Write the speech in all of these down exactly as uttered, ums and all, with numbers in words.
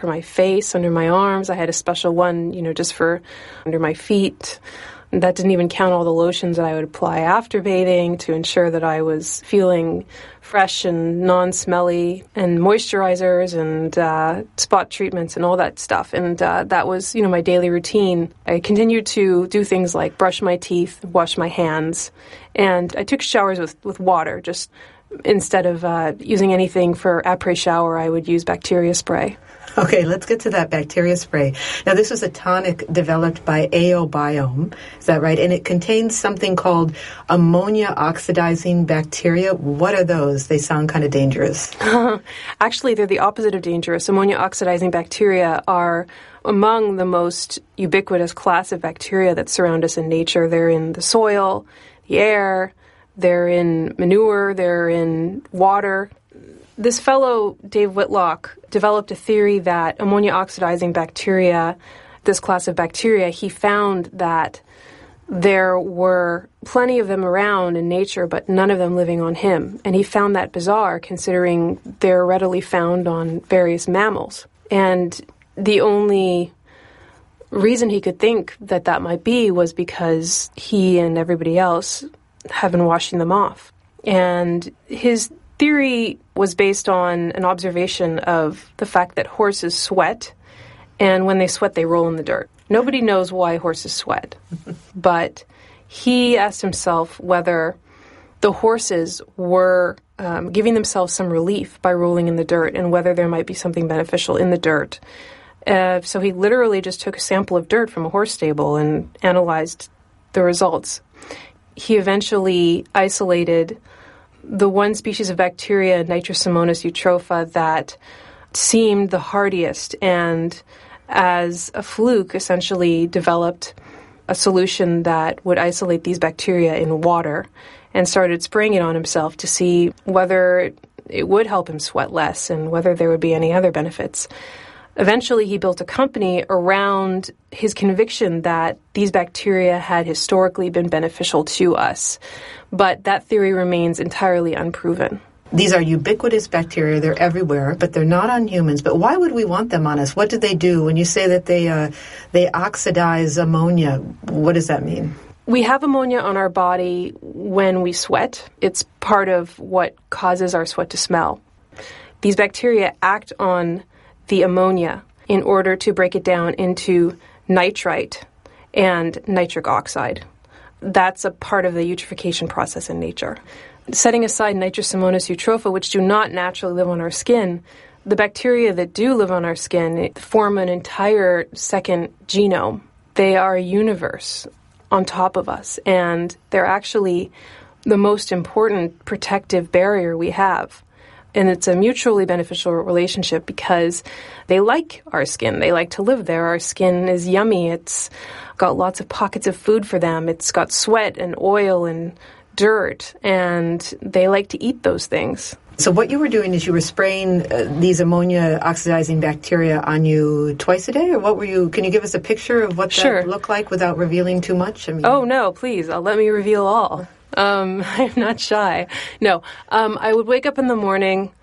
for my face, under my arms. I had a special one, you know, just for under my feet. And that didn't even count all the lotions that I would apply after bathing to ensure that I was feeling fresh and non-smelly, and moisturizers and uh, spot treatments and all that stuff. And uh, that was, you know, my daily routine. I continued to do things like brush my teeth, wash my hands, and I took showers with, with water. Just instead of uh, using anything for après shower, I would use bacteria spray. Okay, let's get to that bacteria spray. Now, this was a tonic developed by AOBiome, is that right? And it contains something called ammonia oxidizing bacteria. What are those? They sound kind of dangerous. Actually, they're the opposite of dangerous. Ammonia oxidizing bacteria are among the most ubiquitous class of bacteria that surround us in nature. They're in the soil, the air, they're in manure, they're in water. This fellow, Dave Whitlock, developed a theory that ammonia oxidizing bacteria, this class of bacteria, he found that there were plenty of them around in nature, but none of them living on him. And he found that bizarre, considering they're readily found on various mammals. And the only reason he could think that that might be was because he and everybody else have been washing them off. And his theory was based on an observation of the fact that horses sweat, and when they sweat, they roll in the dirt. Nobody knows why horses sweat, but he asked himself whether the horses were um, giving themselves some relief by rolling in the dirt, and whether there might be something beneficial in the dirt. Uh, so he literally just took a sample of dirt from a horse stable and analyzed the results. He eventually isolated the one species of bacteria, Nitrosomonas eutropha, that seemed the hardiest, and as a fluke essentially developed a solution that would isolate these bacteria in water, and started spraying it on himself to see whether it would help him sweat less and whether there would be any other benefits. Eventually, he built a company around his conviction that these bacteria had historically been beneficial to us, but that theory remains entirely unproven. These are ubiquitous bacteria. They're everywhere, but they're not on humans. But why would we want them on us? What do they do? When you say that they uh, they oxidize ammonia, what does that mean? We have ammonia on our body when we sweat. It's part of what causes our sweat to smell. These bacteria act on the ammonia in order to break it down into nitrite and nitric oxide. That's a part of the eutrophication process in nature. Setting aside Nitrosomonas eutropha, which do not naturally live on our skin, the bacteria that do live on our skin form an entire second genome. They are a universe on top of us, and they're actually the most important protective barrier we have. And it's a mutually beneficial relationship because they like our skin. They like to live there. Our skin is yummy. It's got lots of pockets of food for them. It's got sweat and oil and dirt, and they like to eat those things. So what you were doing is you were spraying uh, these ammonia oxidizing bacteria on you twice a day, or what were you? Can you give us a picture of what Sure. that looked like without revealing too much? I mean, oh no, please! I'll let me reveal all. Um, I'm not shy. No, um, I would wake up in the morning,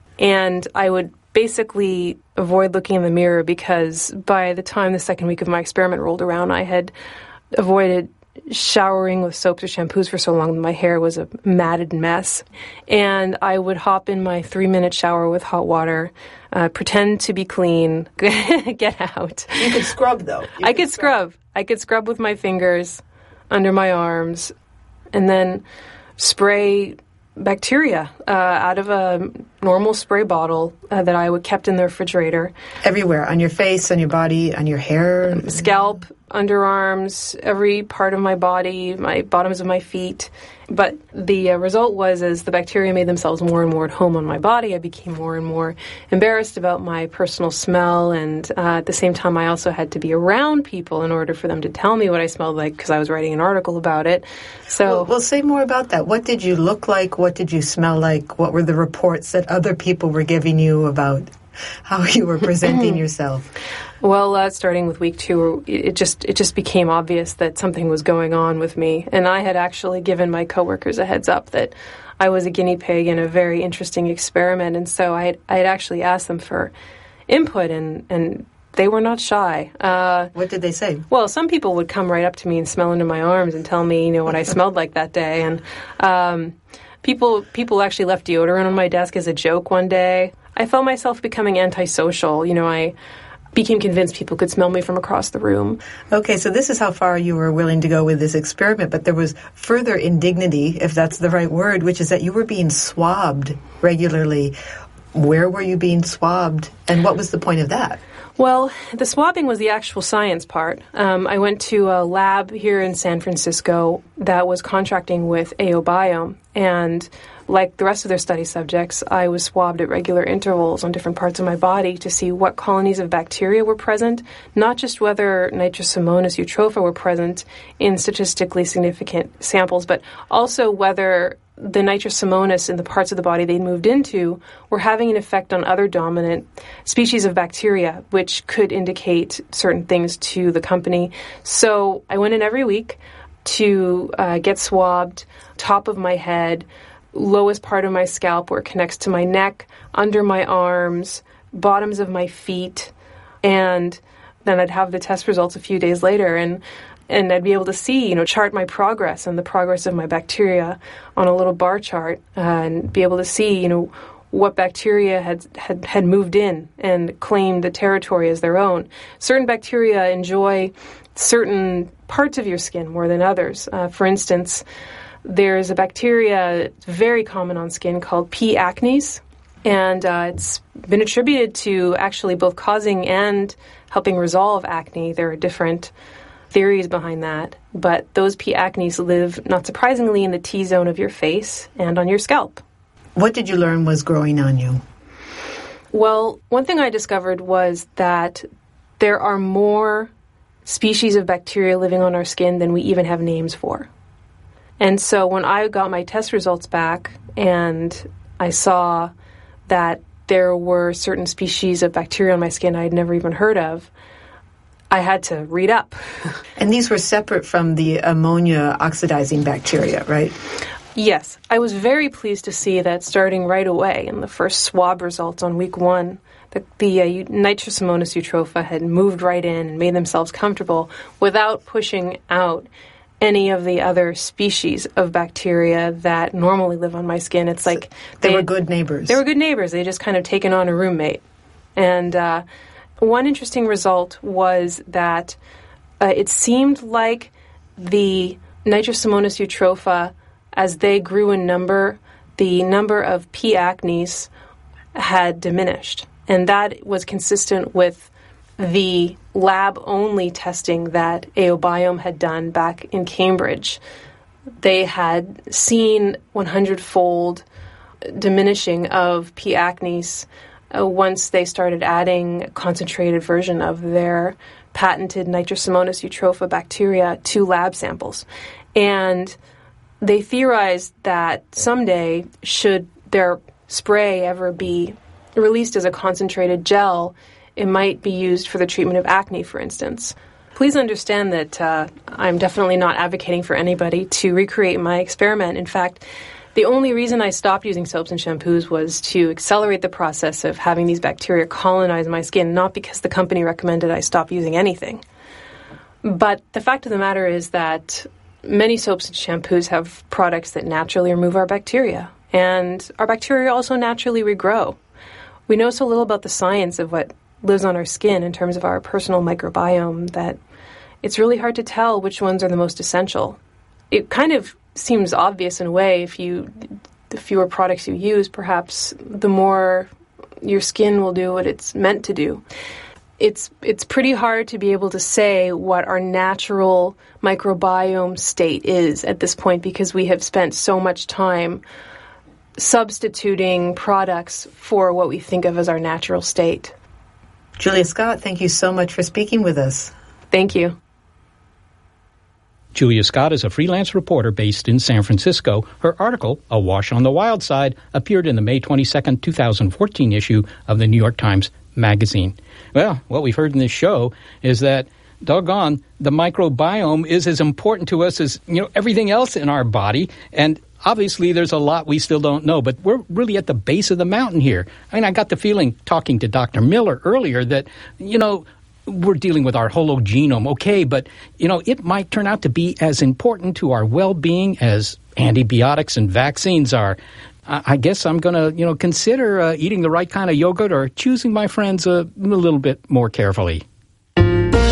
and I would basically avoid looking in the mirror because by the time the second week of my experiment rolled around, I had avoided showering with soaps or shampoos for so long that my hair was a matted mess. And I would hop in my three-minute shower with hot water, uh, pretend to be clean, get out. You could scrub, though. You I could scrub. scrub. I could scrub with my fingers under my arms, and then spray bacteria uh, out of a normal spray bottle uh, that I would kept in the refrigerator. Everywhere, on your face, on your body, on your hair? Scalp, underarms, every part of my body, my bottoms of my feet. But the uh, result was, as the bacteria made themselves more and more at home on my body, I became more and more embarrassed about my personal smell. And uh, at the same time, I also had to be around people in order for them to tell me what I smelled like, because I was writing an article about it. So, well, well, say more about that. What did you look like? What did you smell like? What were the reports that other people were giving you about how you were presenting yourself? Well, uh, starting with week two, it just it just became obvious that something was going on with me. And I had actually given my coworkers a heads up that I was a guinea pig in a very interesting experiment. And so I had, I had actually asked them for input, and, and they were not shy. Uh, what did they say? Well, some people would come right up to me and smell into my arms and tell me, you know, what I smelled like that day. And um, people people actually left deodorant on my desk as a joke one day. I felt myself becoming antisocial. You know, I became convinced people could smell me from across the room. Okay, so this is how far you were willing to go with this experiment, but there was further indignity, if that's the right word, which is that you were being swabbed regularly. Where were you being swabbed, and what was the point of that? Well, the swabbing was the actual science part. Um, I went to a lab here in San Francisco that was contracting with AOBiome, and like the rest of their study subjects, I was swabbed at regular intervals on different parts of my body to see what colonies of bacteria were present, not just whether Nitrosomonas eutropha were present in statistically significant samples, but also whether the Nitrosomonas in the parts of the body they moved into were having an effect on other dominant species of bacteria, which could indicate certain things to the company. So I went in every week to uh, get swabbed, top of my head, lowest part of my scalp where it connects to my neck, under my arms, bottoms of my feet, and then I'd have the test results a few days later, and and I'd be able to see, you know, chart my progress and the progress of my bacteria on a little bar chart, uh, and be able to see, you know, what bacteria had, had, had moved in and claimed the territory as their own. Certain bacteria enjoy certain parts of your skin more than others. Uh, for instance, there's a bacteria that's very common on skin called P. acnes, and uh, it's been attributed to actually both causing and helping resolve acne. There are different theories behind that, but those P. acnes live, not surprisingly, in the T-zone of your face and on your scalp. What did you learn was growing on you? Well, one thing I discovered was that there are more species of bacteria living on our skin than we even have names for. And so when I got my test results back and I saw that there were certain species of bacteria on my skin I had never even heard of, I had to read up. And these were separate from the ammonia oxidizing bacteria, right? Yes. I was very pleased to see that starting right away in the first swab results on week one, the, the uh, Nitrosomonas eutropha had moved right in and made themselves comfortable without pushing out any of the other species of bacteria that normally live on my skin. It's like they, they were good neighbors. They were good neighbors. They just kind of taken on a roommate. And uh, one interesting result was that uh, it seemed like the Nitrosomonas eutropha, as they grew in number, the number of P. acnes had diminished. And that was consistent with the lab-only testing that AOBiome had done back in Cambridge. They had seen one hundred-fold diminishing of P. acnes uh, once they started adding a concentrated version of their patented Nitrosomonas eutropha bacteria to lab samples. And they theorized that someday, should their spray ever be released as a concentrated gel, it might be used for the treatment of acne, for instance. Please understand that uh, I'm definitely not advocating for anybody to recreate my experiment. In fact, the only reason I stopped using soaps and shampoos was to accelerate the process of having these bacteria colonize my skin, not because the company recommended I stop using anything. But the fact of the matter is that many soaps and shampoos have products that naturally remove our bacteria, and our bacteria also naturally regrow. We know so little about the science of what lives on our skin in terms of our personal microbiome that it's really hard to tell which ones are the most essential. It kind of seems obvious in a way. If you, the fewer products you use, perhaps the more your skin will do what it's meant to do. It's it's pretty hard to be able to say what our natural microbiome state is at this point, because we have spent so much time substituting products for what we think of as our natural state. Julia Scott, thank you so much for speaking with us. Thank you. Julia Scott is a freelance reporter based in San Francisco. Her article, A Wash on the Wild Side, appeared in the May twenty-second, twenty fourteen issue of the New York Times Magazine. Well, what we've heard in this show is that, doggone, the microbiome is as important to us as, you know, everything else in our body. And obviously there's a lot we still don't know, but we're really at the base of the mountain here. I mean, I got the feeling, talking to Doctor Miller earlier, that, you know, we're dealing with our hologenome, okay, but, you know, it might turn out to be as important to our well-being as antibiotics and vaccines are. I, I guess I'm going to, you know, consider uh, eating the right kind of yogurt or choosing my friends a, a little bit more carefully.